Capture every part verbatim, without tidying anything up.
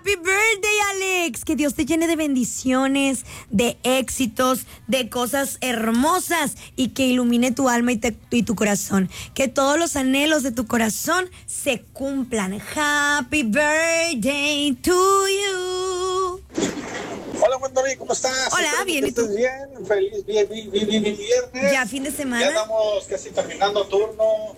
Happy birthday, Alex. Que Dios te llene de bendiciones, de éxitos, de cosas hermosas y que ilumine tu alma y, te, y tu corazón. Que todos los anhelos de tu corazón se cumplan. Happy birthday to you. Hola, Juan David, ¿cómo estás? Hola, Espero bien, que ¿y tú? estés bien, feliz, bien, bien, bien, bien, bien, viernes. Ya fin de semana. Ya andamos casi terminando turno.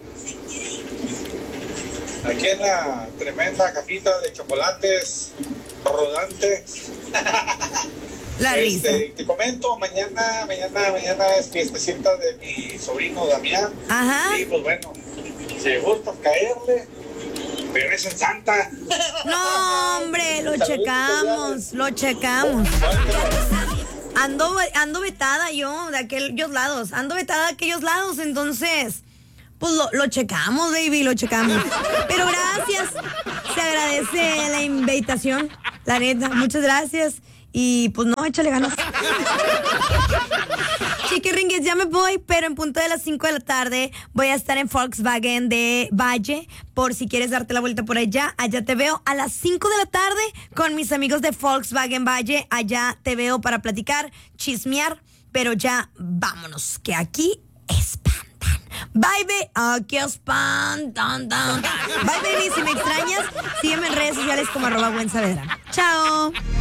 Aquí en la tremenda cajita de chocolates rodante. La risa. Este, te comento, mañana, mañana, mañana es fiestecita de mi sobrino Damián. Ajá. Y pues bueno, si gusta caerle, pero es en Santa. No, hombre, lo checamos, lo checamos. Ando, ando vetada yo de aquellos lados, ando vetada de aquellos lados, entonces, pues lo, lo checamos, baby, lo checamos. Pero gracias, se agradece la invitación, la neta, muchas gracias. Y pues no, échale ganas. Chiquiringues, ya me voy, pero en punto de las cinco de la tarde voy a estar en Volkswagen de Valle. Por si quieres darte la vuelta por allá, allá te veo a las cinco de la tarde con mis amigos de Volkswagen Valle. Allá te veo para platicar, chismear, pero ya vámonos, que aquí espantan. Bye, baby, aquí espantan. Bye, baby, si me extrañas, sígueme en redes sociales como arroba Gwen Saavedra. Chao.